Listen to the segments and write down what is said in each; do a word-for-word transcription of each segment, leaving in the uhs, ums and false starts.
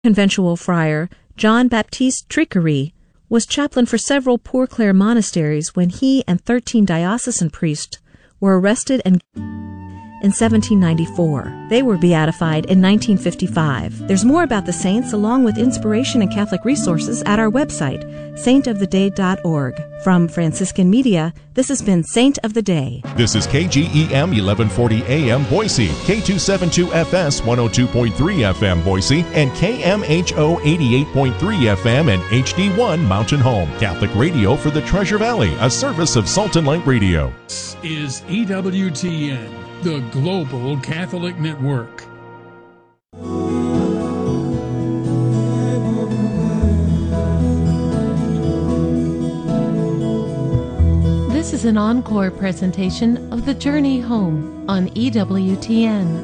Conventual friar John Baptiste Tricary was chaplain for several Poor Clare monasteries when he and thirteen diocesan priests were arrested and in seventeen ninety-four. They were beatified in nineteen fifty-five. There's more about the saints along with inspiration and Catholic resources at our website, saint of the day dot org. From Franciscan Media, this has been Saint of the Day. This is K G E M eleven forty A M Boise, K two seventy-two F S one oh two point three F M Boise, and K M H O eighty-eight point three F M and H D one Mountain Home. Catholic radio for the Treasure Valley, a service of Salt and Light Radio. This is E W T N, the Global Catholic Network. This is an encore presentation of The Journey Home on E W T N.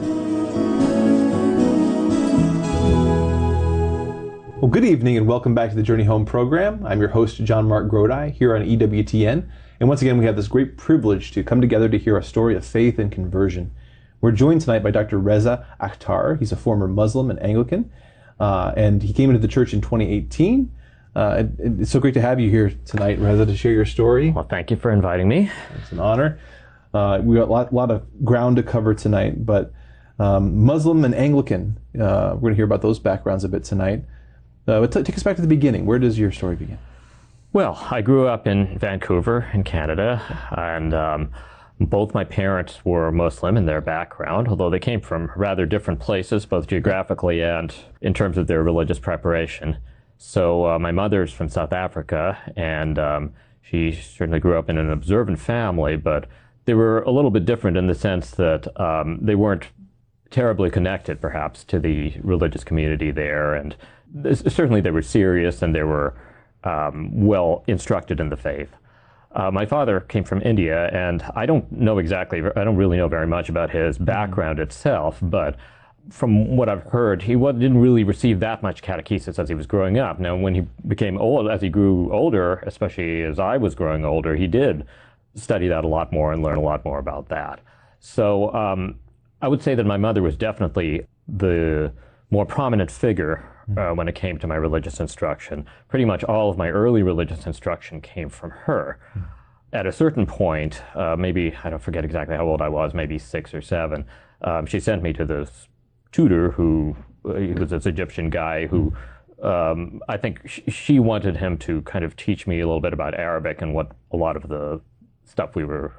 Well, good evening and welcome back to the Journey Home program. I'm your host, John Mark Grodi, here on E W T N. And once again, we have this great privilege to come together to hear a story of faith and conversion. We're joined tonight by Doctor Reza Akhtar. He's a former Muslim and Anglican, uh, and he came into the church in twenty eighteen. Uh, it, it's so great to have you here tonight, Reza, to share your story. Well, thank you for inviting me. It's an honor. Uh, we got a lot, lot of ground to cover tonight, but um, Muslim and Anglican, uh, we're going to hear about those backgrounds a bit tonight. Uh, but t- take us back to the beginning. Where does your story begin? Well, I grew up in Vancouver, in Canada, and um, both my parents were Muslim in their background, although they came from rather different places, both geographically and in terms of their religious preparation. So uh, my mother's from South Africa, and um, she certainly grew up in an observant family, but they were a little bit different in the sense that um, they weren't terribly connected, perhaps, to the religious community there, and certainly they were serious and they were um, well instructed in the faith. Uh, my father came from India, and I don't know exactly, I don't really know very much about his background itself, but from what I've heard, he didn't really receive that much catechesis as he was growing up. Now, when he became old, as he grew older, especially as I was growing older, he did study that a lot more and learn a lot more about that. So um, I would say that my mother was definitely the more prominent figure uh, when it came to my religious instruction. Pretty much all of my early religious instruction came from her. At a certain point, uh, maybe, I don't forget exactly how old I was, maybe six or seven, um, she sent me to this tutor who uh, he was this Egyptian guy who um, I think sh- she wanted him to kind of teach me a little bit about Arabic and what a lot of the stuff we were,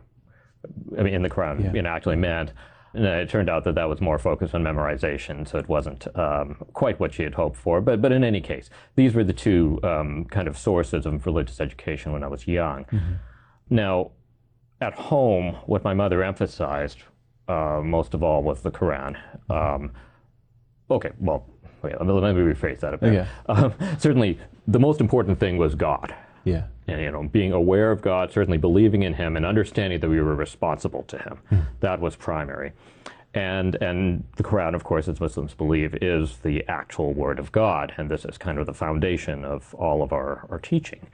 I mean, in the Quran, yeah. you know, actually meant. And it turned out that that was more focused on memorization, so it wasn't um, quite what she had hoped for. But but in any case, these were the two um, kind of sources of religious education when I was young. Mm-hmm. Now, at home, what my mother emphasized uh, most of all was the Quran. Um, okay, well, wait, let me, let me rephrase that a bit. Okay. Um, certainly, the most important thing was God. Yeah. And, you know, being aware of God, certainly believing in Him, and understanding that we were responsible to Him. Mm. That was primary. And and the Quran, of course, as Muslims believe, is the actual Word of God, and this is kind of the foundation of all of our, our teaching.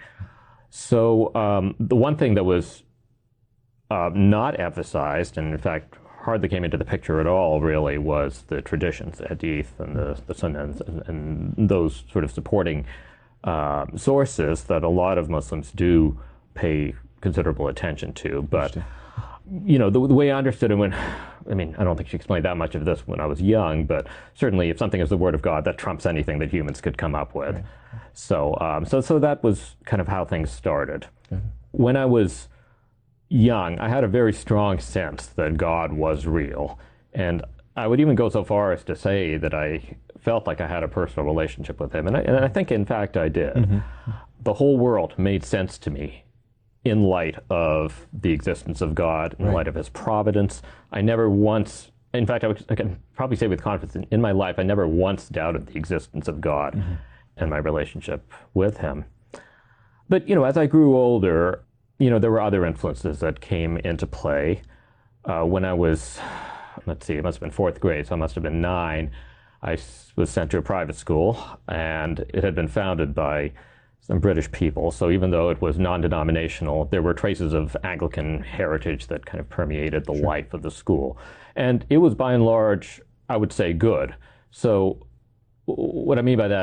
So um, the one thing that was uh, not emphasized, and in fact hardly came into the picture at all, really, was the traditions, the Hadith and the, the Sunnahs, and, and those sort of supporting Uh, sources that a lot of Muslims do pay considerable attention to. But, you know, the, the way I understood it when, I mean, I don't think she explained that much of this when I was young, but certainly if something is the Word of God, that trumps anything that humans could come up with. Right. So, um, so, so that was kind of how things started. Mm-hmm. When I was young, I had a very strong sense that God was real. And I would even go so far as to say that I felt like I had a personal relationship with Him. And I, and I think, in fact, I did. Mm-hmm. The whole world made sense to me in light of the existence of God, in right. light of His providence. I never once, in fact, I, would, I can probably say with confidence, in, in my life, I never once doubted the existence of God mm-hmm. and my relationship with Him. But, you know, as I grew older, you know, there were other influences that came into play. Uh, when I was, let's see, it must have been fourth grade, so I must have been nine, I was sent to a private school, and it had been founded by some British people. So even though it was non-denominational, there were traces of Anglican heritage that kind of permeated the sure. life of the school. And it was by and large, I would say, good. So what I mean by that